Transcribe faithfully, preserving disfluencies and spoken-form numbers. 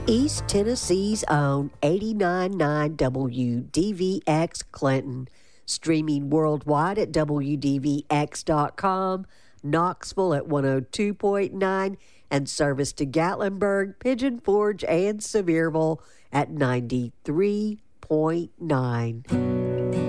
East Tennessee's own eighty-nine point nine W D V X Clinton, streaming worldwide at W D V X dot com, Knoxville at one oh two point nine, and service to Gatlinburg, Pigeon Forge, and Sevierville at ninety-three point nine.